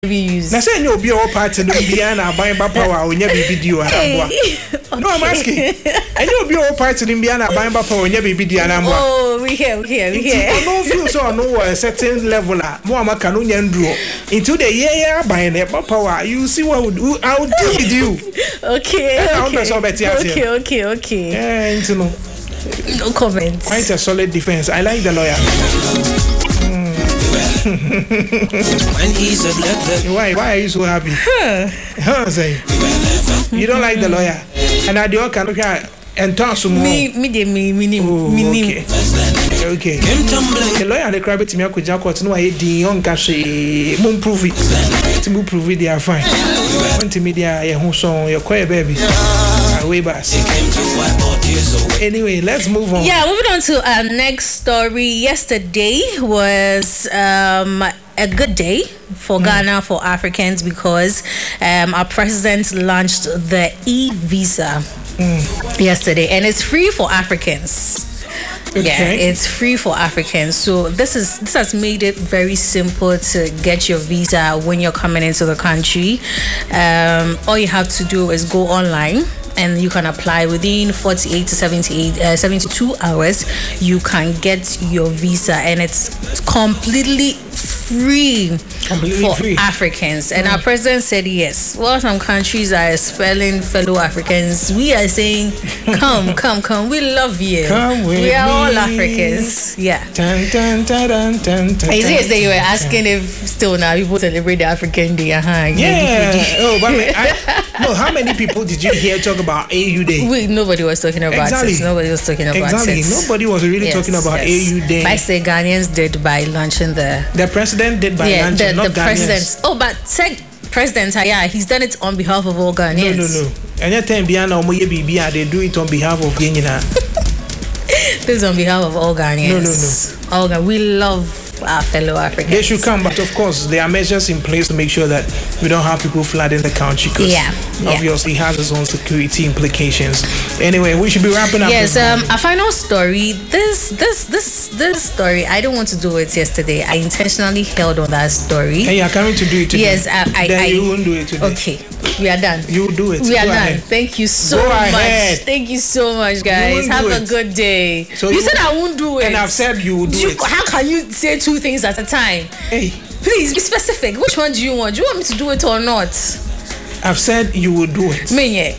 use. Na say you be all party no be na buy power onya video anamboa. No, I'm asking. And you be all party no be na buy power onya video anamboa. Oh, we here. I don't feel so no a certain level mo amaka no nya nduro. Into the year buy na power. You see what I would do with you. Okay. Yeah, into no. No comment. Quite a solid defense. I like the lawyer. Why are you so happy? Say you don't like the lawyer, and I do can and talk some more. Me. Okay. The lawyer the crab to me could jack what no I the young cash moon prove it. To move prove it they are fine. Want to media your song your quiet baby. Way back. Anyway, let's move on. Yeah, moving on to our next story. Yesterday was a good day for Ghana, for Africans, because our president launched the e-visa yesterday, and it's free for Africans. Okay. Yeah, it's free for Africans. So this has made it very simple to get your visa when you're coming into the country. All you have to do is go online, and you can apply within 48 to 72 hours. You can get your visa, and it's completely free for Africans. And our president said yes. Well, some countries are expelling fellow Africans. We are saying, come. We love you. We are all All-Africans. Yeah. Is it that you were asking if still now people celebrate the African Day? Yeah. Oh, but no, how many people did you hear talk about AU Day? Nobody was talking about it. Nobody was talking about it. Nobody was really talking about AU Day. I say Ghanaians did by launching the president did by launching, not the president. Oh, but president, yeah, he's done it on behalf of all Ghanaians. No. Anytime they do it on behalf of Ghanaians. This is on behalf of all Ghanaians. No. All we love our fellow Africans. They should come, but of course there are measures in place to make sure that we don't have people flooding the country, because obviously it has its own security implications. Anyway, we should be wrapping up. Yes, a final story. This story, I don't want to do it yesterday. I intentionally held on that story. And you are coming to do it today. Yes, you won't do it today. Okay, we are done. You will do it. We are done. Thank you so much. Thank you so much, guys. Have a good day. So you said I won't do it, and I've said you will do it. How can you say two things at a time? Hey, please be specific. Which one do you want? Do you want me to do it or not? I've said you will do it. Okay,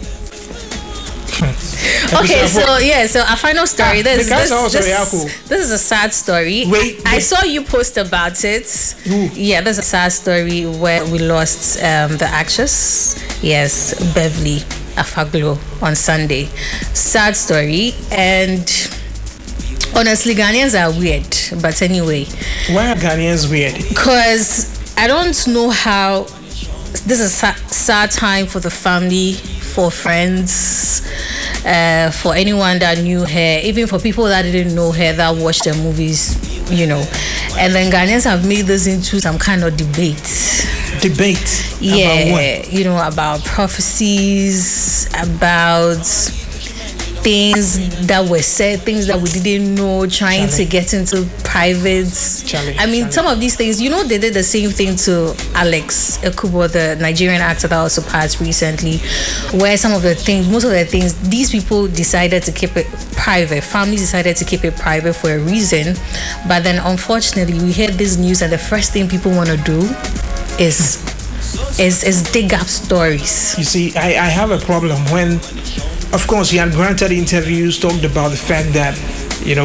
so our final story. This is a sad story. Wait. I saw you post about it. Ooh. Yeah, there's a sad story where we lost the actress. Yes, Beverly Afaglo on Sunday. Sad story, and honestly, Ghanaians are weird. But anyway, why are Ghanaians weird? Because I don't know how. This is a sad time for the family, for friends, for anyone that knew her, even for people that didn't know her, that watched the movies, And then Ghanaians have made this into some kind of debate. Yeah, about what? About prophecies, about things that were said, things that we didn't know, trying to get into private. Some of these things, they did the same thing to Alex Ekubo, the Nigerian actor that also passed recently, where most of the things, these people decided to keep it private. Families decided to keep it private for a reason. But then, unfortunately, we hear this news, and the first thing people want to do is dig up stories. You see, I have a problem when, of course, he had granted interviews, talked about the fact that